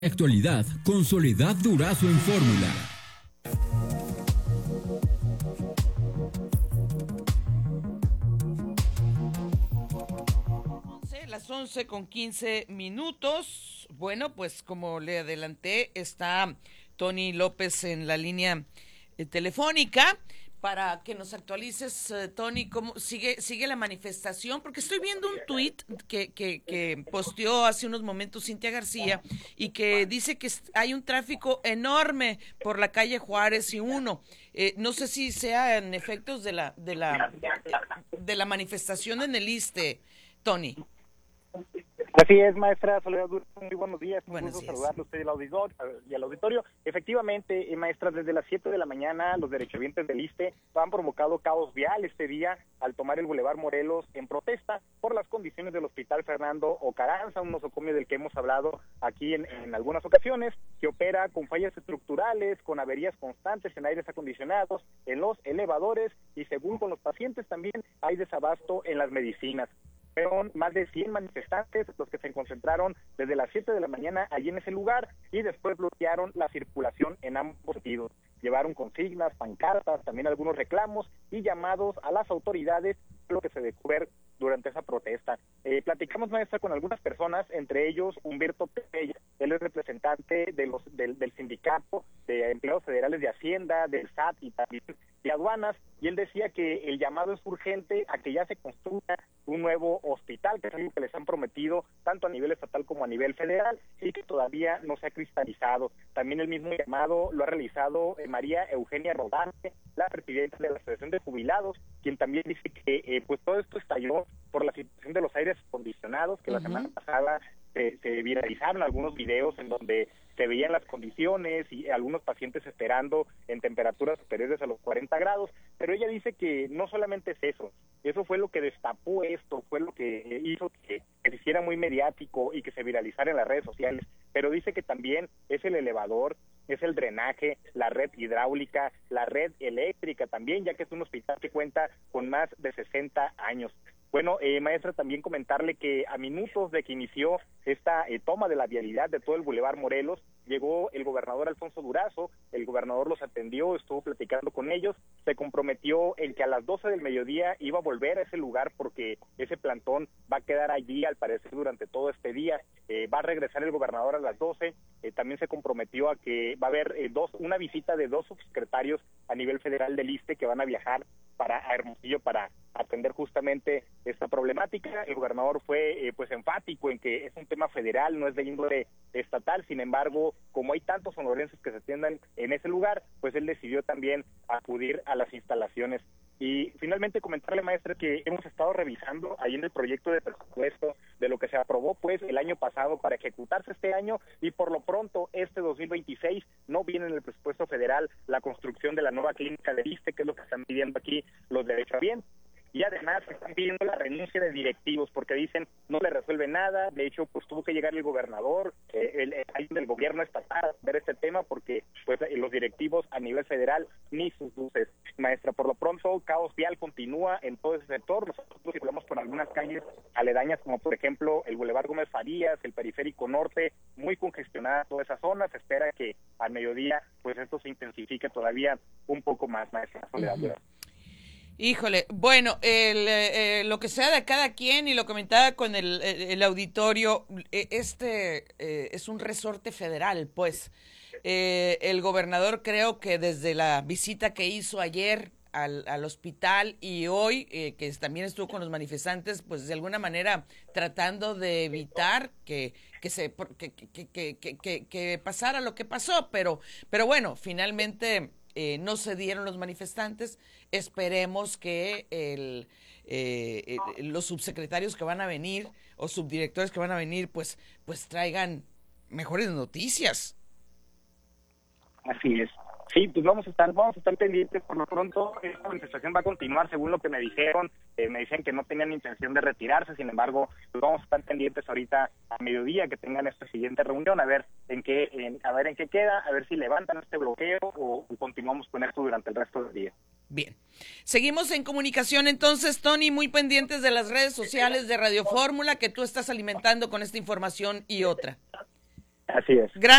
Actualidad con Soledad Durazo en Fórmula. Las 11:15. Bueno, pues como le adelanté, está Tony López en la línea telefónica para que nos actualices, Tony, cómo sigue la manifestación, porque estoy viendo un tuit que posteó hace unos momentos Cintia García y que dice que hay un tráfico enorme por la calle Juárez y 1. No sé si sean efectos de la manifestación en el ISSSTE, Tony. Así es, maestra Soledad, muy buenos días. Buenos días. Saludarle a usted y al auditorio. Efectivamente, maestra, desde las 7 de la mañana los derechohabientes del ISSSTE han provocado caos vial este día al tomar el Boulevard Morelos en protesta por las condiciones del Hospital Fernando Ocaranza, un nosocomio del que hemos hablado aquí en algunas ocasiones, que opera con fallas estructurales, con averías constantes en aires acondicionados, en los elevadores y según con los pacientes también hay desabasto en las medicinas. Fueron más de 100 manifestantes los que se concentraron desde las 7 de la mañana allí en ese lugar y después bloquearon la circulación en ambos sentidos. Llevaron consignas, pancartas, también algunos reclamos y llamados a las autoridades, lo que se dejó ver durante esa protesta. Platicamos, maestra, con algunas personas, entre ellos Humberto Pella. Él es representante del sindicato de empleados federales de Hacienda, del SAT y también de aduanas, y él decía que el llamado es urgente a que ya se construya un nuevo hospital, que es algo que les han prometido tanto a nivel estatal como a nivel federal y que todavía no se ha cristalizado. También el mismo llamado lo ha realizado María Eugenia Rodarte, la presidenta de la Asociación de Jubilados, quien también dice que pues todo esto estalló por la situación de los aires acondicionados, que la semana pasada se viralizaron algunos videos en donde se veían las condiciones y algunos pacientes esperando en temperaturas superiores a los 40 grados, pero ella dice que no solamente es eso fue lo que destapó esto, fue lo que hizo que se hiciera muy mediático y que se viralizara en las redes sociales, pero dice que también es el elevador, es el drenaje, la red hidráulica, la red eléctrica también, ya que es un hospital que cuenta con más de 60 años. Bueno, maestra, también comentarle que a minutos de que inició esta toma de la vialidad de todo el Boulevard Morelos, llegó el gobernador Alfonso Durazo, el gobernador los atendió, estuvo platicando con ellos, se comprometió en que a las 12 del mediodía iba a volver a ese lugar porque ese plantón va a quedar allí al parecer durante todo este día, va a regresar el gobernador a las 12, también se comprometió a que va a haber una visita de 2 subsecretarios a nivel federal del ISSSTE que van a viajar a Hermosillo para atender justamente esta problemática. El gobernador fue pues enfático en que es un tema federal, no es de índole estatal, sin embargo, como hay tantos sonorenses que se atiendan en ese lugar, pues él decidió también acudir a las instalaciones. Y finalmente comentarle, maestra, que hemos estado revisando ahí en el proyecto de presupuesto de lo que se aprobó pues el año pasado para ejecutarse este año y por lo pronto este 2026 no viene en el presupuesto federal la construcción de la nueva clínica de ISSSTE, que es lo que están pidiendo aquí los derechohabientes. Y además están pidiendo la renuncia de directivos porque dicen no le resuelve nada. De hecho, pues tuvo que llegar el gobernador, el gobierno estatal a ver este tema porque pues los directivos a nivel federal ni sus luces. Maestra, por lo pronto caos vial continúa en todo ese sector. Nosotros circulamos por algunas calles aledañas como por ejemplo el Boulevard Gómez Farías, el Periférico Norte, muy congestionada toda esa zona. Se espera que al mediodía pues esto se intensifique todavía un poco más, maestra Soledad. Híjole, bueno, lo que sea de cada quien y lo comentaba con el auditorio, es un resorte federal, pues. El gobernador creo que desde la visita que hizo ayer al hospital y hoy, que también estuvo con los manifestantes, pues de alguna manera tratando de evitar que pasara lo que pasó, pero bueno, finalmente no se dieron los manifestantes. Esperemos que los subsecretarios que van a venir o subdirectores que van a venir pues traigan mejores noticias. Así es. Sí, pues vamos a estar pendientes. Por lo pronto esta manifestación va a continuar según lo que me dijeron. Me dicen que no tenían intención de retirarse, sin embargo, pues vamos a estar pendientes ahorita a mediodía que tengan esta siguiente reunión, a ver en qué queda, a ver si levantan este bloqueo o continuamos con esto durante el resto del día. Bien, seguimos en comunicación entonces, Tony, muy pendientes de las redes sociales de Radio Fórmula que tú estás alimentando con esta información y otra. Así es.